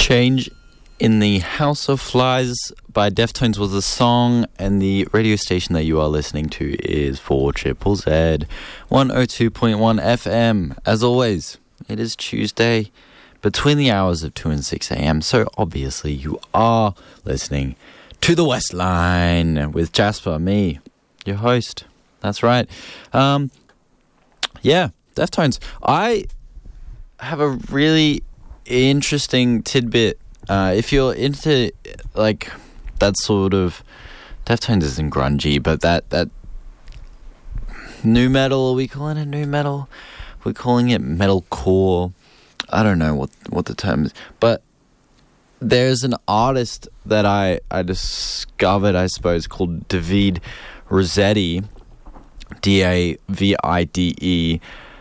Change in the House of Flies by Deftones was the song, and the radio station that you are listening to is 4ZZZ 102.1 FM. As always, it is Tuesday between the hours of 2 and 6 a.m. So obviously you are listening to The West Line with Jasper, me, your host. That's right. Yeah, Deftones. I have a really interesting tidbit. If you're into like that sort of, Deftones isn't grungy, but that new metal, are we calling it new metal? We're calling it metalcore. I don't know what the term is, but there's an artist that I discovered, I suppose, called David Rossetti, Davide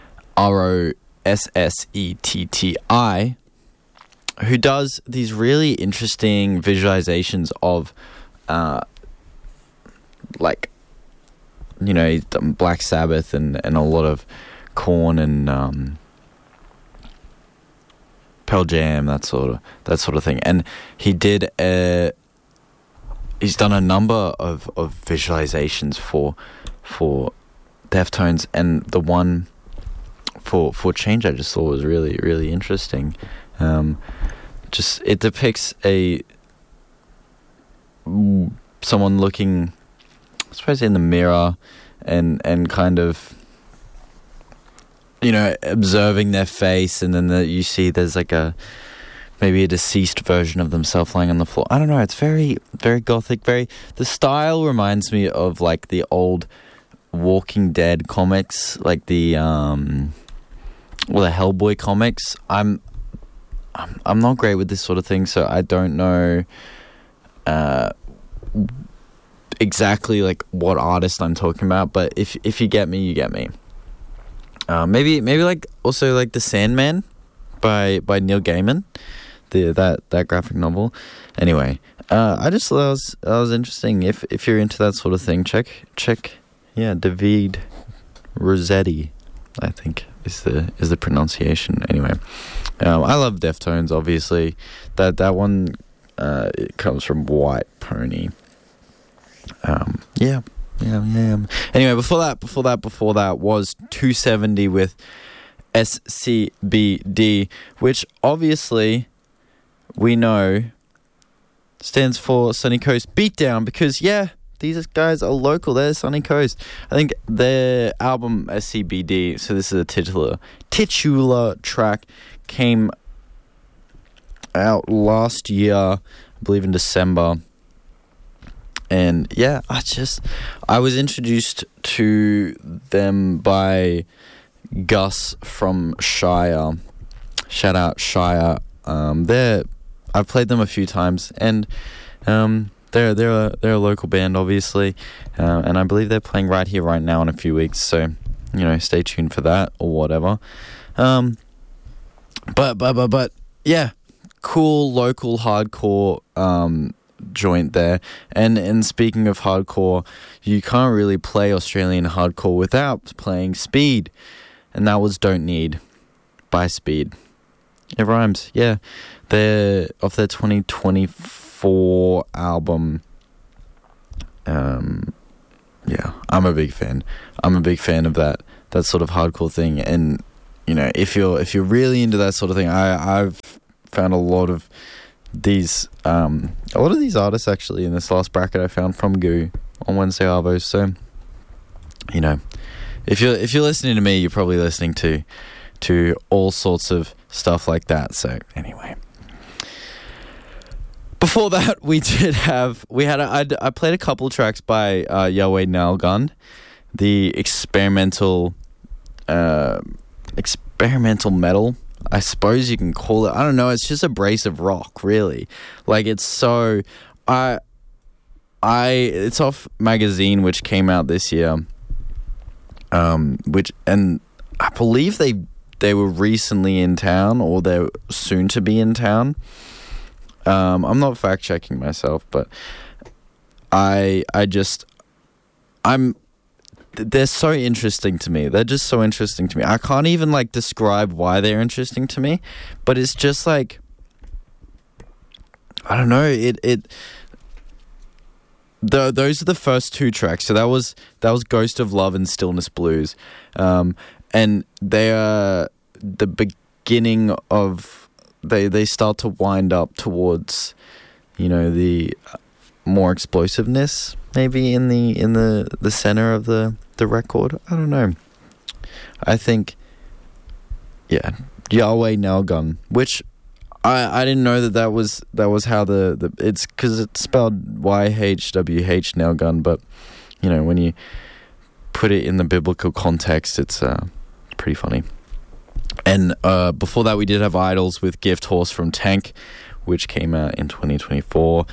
Rossetti, who does these really interesting visualizations of, like, you know, he's done Black Sabbath and a lot of Korn and Pearl Jam, that sort of thing. And he's done a number of visualizations for Deftones, and the one for Change I just thought was really, really interesting. Just it depicts someone looking, I suppose, in the mirror and kind of, you know, observing their face, and then you see there's like maybe a deceased version of themselves lying on the floor. I don't know, it's very, very gothic. The style reminds me of like the old Walking Dead comics, like the Hellboy comics. I'm not great with this sort of thing, so I don't know exactly like what artist I'm talking about. But if you get me, you get me. Maybe like also like The Sandman by Neil Gaiman, that graphic novel. Anyway, I just thought that was interesting. If you're into that sort of thing, check. Yeah, David Rossetti, I think is the pronunciation. Anyway, I love Deftones. Obviously, that one it comes from White Pony. Yeah. Anyway, before that was 270 with SCBD, which obviously we know stands for Sunny Coast Beatdown, because these guys are local. They're Sunny Coast. I think their album SCBD, so this is a titular track, came out last year, I believe in December. And yeah, I was introduced to them by Gus from Shire. Shout out Shire. I've played them a few times, and they're a local band, obviously, and I believe they're playing right here, right now in a few weeks. So, you know, stay tuned for that or whatever. But yeah, cool local hardcore joint there. And speaking of hardcore, you can't really play Australian hardcore without playing Speed, and that was Don't Need by Speed. It rhymes. Yeah, they're off their 2024 album. Yeah, I'm a big fan of that sort of hardcore thing. And you know, if you're really into that sort of thing, I've found a lot of these artists actually in this last bracket I found from Goo on Wednesday Arvos. So, you know, if you're listening to me, you're probably listening to all sorts of stuff like that. So anyway, before that I played a couple tracks by Yahweh Nalgun, the experimental metal, I suppose you can call it. I don't know, it's just abrasive rock, really. Like, it's so it's off Magazine, which came out this year, and I believe they were recently in town, or they're soon to be in town. I'm not fact checking myself, but they're so interesting to me. They're just so interesting to me. I can't even like describe why they're interesting to me, but it's just like I don't know. Those are the first two tracks. So that was Ghost of Love and Stillness Blues, and they are the beginning of they start to wind up towards, the more explosiveness maybe in the center of the record. I don't know. I think, yeah, Yahweh Nail Gun, which I didn't know that was how the it's because it's spelled YHWH Nail Gun, but when you put it in the biblical context, it's pretty funny. And before that, we did have Idols with Gift Horse from Tank, which came out in 2024.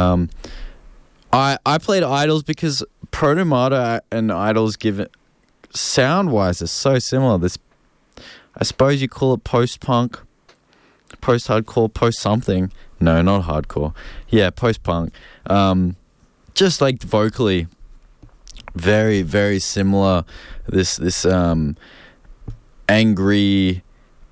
I played Idols because Protomata and Idols, given sound-wise, are so similar. This, I suppose you call it post-punk, post-hardcore, post-something. No, not hardcore. Yeah, post-punk. Just like vocally, very, very similar. This angry,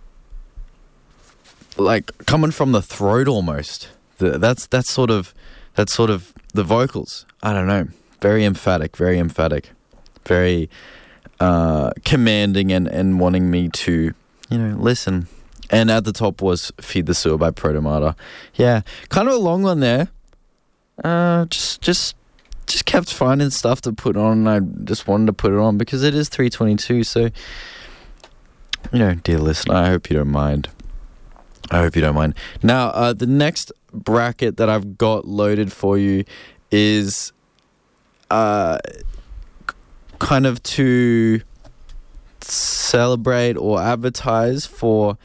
like coming from the throat almost. That's sort of the vocals. I don't know. Very emphatic. Very commanding and wanting me to, listen. And at the top was Feed the Sewer by Protomata. Yeah, kind of a long one there. Just kept finding stuff to put on, and I just wanted to put it on because it is 3:22. So, dear listener, I hope you don't mind. Now, the next bracket that I've got loaded for you is kind of to celebrate or advertise for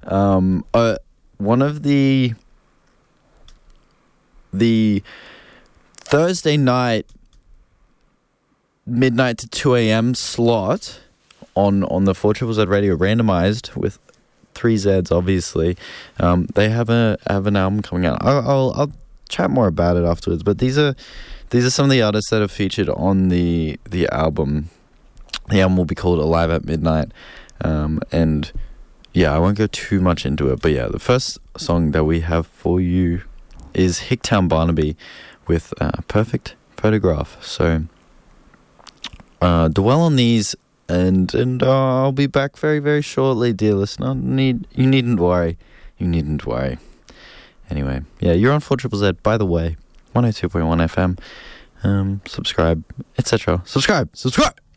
one of the Thursday night midnight to 2 a.m. slot on the 4ZZZ Radio randomized with 3 Zs, obviously. They have an album coming out. I'll chat more about it afterwards, but these are some of the artists that are featured on the album. The album will be called Alive at Midnight, and yeah, I won't go too much into it, but yeah, the first song that we have for you is Hicktown Barnaby with Perfect Photograph. So dwell on these, and I'll be back very, very shortly, dear listener. You needn't worry. Anyway, yeah, you're on 4ZZZ, by the way, 102.1 FM. Subscribe, etc. Subscribe!